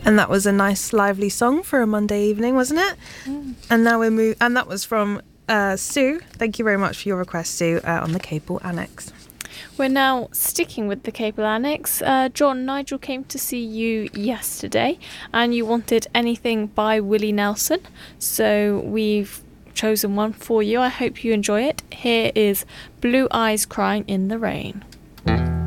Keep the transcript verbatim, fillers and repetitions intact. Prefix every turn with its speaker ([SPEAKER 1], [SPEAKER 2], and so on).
[SPEAKER 1] And that was a nice, lively song for a Monday evening, wasn't it? Mm. And now we're move, and that was from uh, Sue. Thank you very much for your request, Sue, uh, on the Capel Annex.
[SPEAKER 2] We're now sticking with the Capel Annex. Uh, John, Nigel came to see you yesterday, and you wanted Anything by Willie Nelson. So we've chosen one for you. I hope you enjoy it. Here is Blue Eyes Crying in the Rain.